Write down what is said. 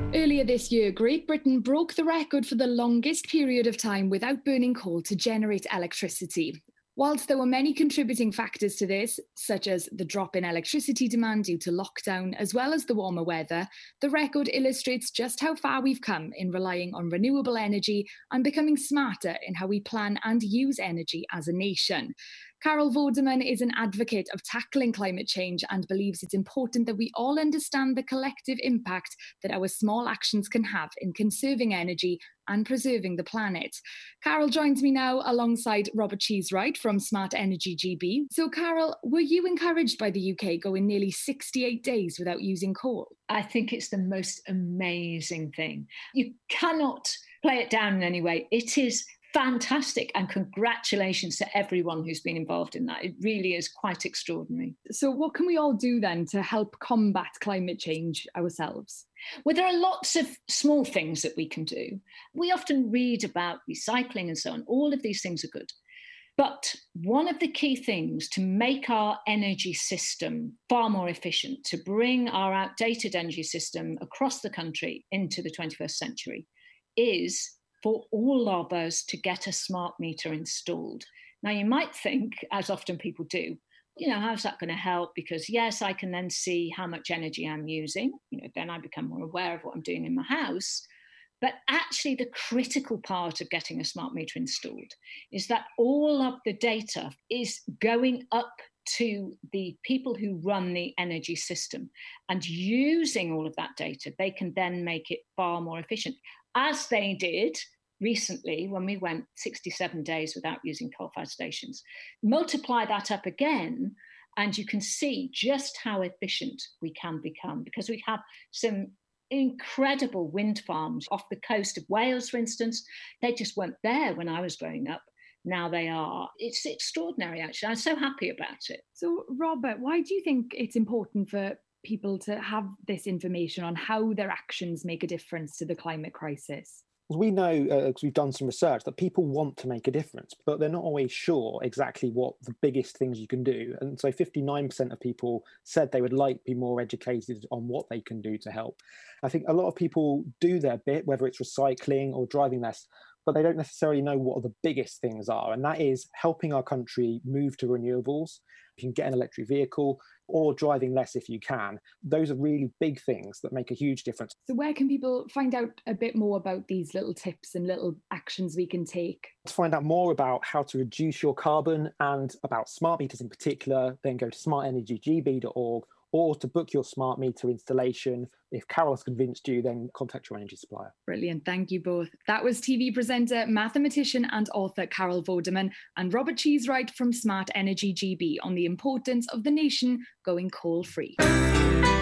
Earlier this year, Great Britain broke the record for the longest period of time without burning coal to generate electricity. Whilst there were many contributing factors to this, such as the drop in electricity demand due to lockdown, as well as the warmer weather, the record illustrates just how far we've come in relying on renewable energy and becoming smarter in how we plan and use energy as a nation. Carol Vorderman is an advocate of tackling climate change and believes it's important that we all understand the collective impact that our small actions can have in conserving energy and preserving the planet. Carol joins me now alongside Robert Cheesewright from Smart Energy GB. So, Carol, were you encouraged by the UK going nearly 68 days without using coal? I think it's the most amazing thing. You cannot play it down in any way. It is fantastic, and congratulations to everyone who's been involved in that. It really is quite extraordinary. So, what can we all do then to help combat climate change ourselves? Well, there are lots of small things that we can do. We often read about recycling and so on. All of these things are good. But one of the key things to make our energy system far more efficient, to bring our outdated energy system across the country into the 21st century, is for all of us to get a smart meter installed. Now, you might think, as often people do, how's that going to help? Because yes, I can then see how much energy I'm using. Then I become more aware of what I'm doing in my house. But actually, the critical part of getting a smart meter installed is that all of the data is going up to the people who run the energy system. And using all of that data, they can then make it far more efficient, as they did recently when we went 67 days without using coal-fired stations. Multiply that up again, and you can see just how efficient we can become, because we have some incredible wind farms off the coast of Wales, for instance. They just weren't there when I was growing up. Now they are. It's extraordinary, actually. I'm so happy about it. So, Robert, why do you think it's important for people to have this information on how their actions make a difference to the climate crisis? We know, because we've done some research, that people want to make a difference, but they're not always sure exactly what the biggest things you can do. And so 59% of people said they would like to be more educated on what they can do to help. I think a lot of people do their bit, whether it's recycling or driving less, but they don't necessarily know what the biggest things are. And that is helping our country move to renewables. You can get an electric vehicle, or driving less if you can. Those are really big things that make a huge difference. So where can people find out a bit more about these little tips and little actions we can take? To find out more about how to reduce your carbon and about smart meters in particular, then go to smartenergygb.org, or to book your smart meter installation. If Carol's convinced you, then contact your energy supplier. Brilliant. Thank you both. That was TV presenter, mathematician and author Carol Vorderman and Robert Cheesewright from Smart Energy GB on the importance of the nation going coal-free.